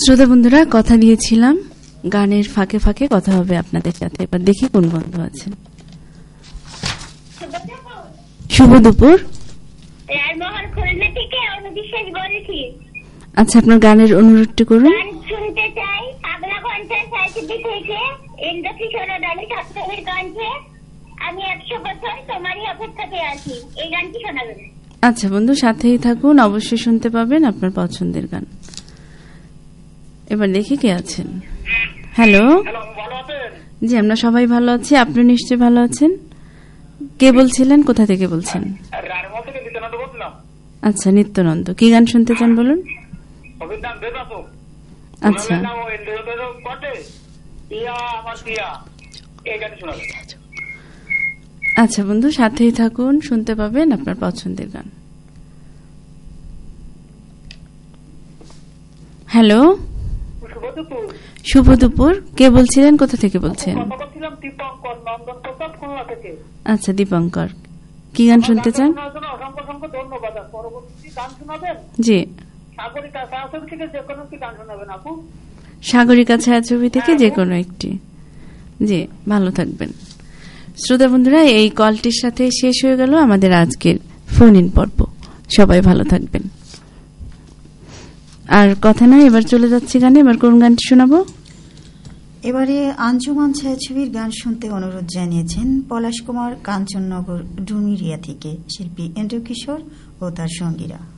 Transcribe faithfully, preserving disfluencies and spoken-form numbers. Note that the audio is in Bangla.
শ্রোতা বন্ধুরা, কথা দিয়েছিলাম গানের ফাঁকে ফাঁকে কথা হবে আপনাদের সাথে। এবার দেখি কোন বন্ধু আছেন। শুভ দুপুর। আচ্ছা, আপনার গানের অনুরোধটি করুন। আচ্ছা বন্ধু, সাথেই থাকুন, অবশ্যই শুনতে পাবেন আপনার পছন্দের গান। এবার দেখি কে আছেন। হ্যালো। জি, আমরা সবাই ভালো আছি, আপনি নিশ্চয়ই ভালো আছেন। কে বলছিলেন, কোথা থেকে বলছেন? আচ্ছা, নিত্যানন্দ, কি গান শুনতে চান বলুন। আচ্ছা আচ্ছা বন্ধু, সাথেই থাকুন, শুনতে পাবেন আপনার পছন্দের গান। হ্যালো, শুভ দুপুর। কে বলছিলেন, কোথা থেকে বলছেন? আচ্ছা, দীপঙ্কর, কি গান শুনতে চান? জি, সাগরিকা ছায়াছবি থেকে যে কোনো একটি। জি, ভালো থাকবেন। শ্রোতা বন্ধুরা, এই কলটির সাথে শেষ হয়ে গেল আমাদের আজকের ফোন ইন পর্ব। সবাই ভালো থাকবেন। আর কথা না, এবার চলে যাচ্ছি গানে। এবার কোন গানটি শোনাবো? এবারে আঞ্জুমান ছায়াছবির গান শুনতে অনুরোধ জানিয়েছেন পলাশ কুমার, কাঞ্চননগর ডুমিরিয়া থেকে শিল্পী এন্দ্র কিশোর ও তার সঙ্গীরা।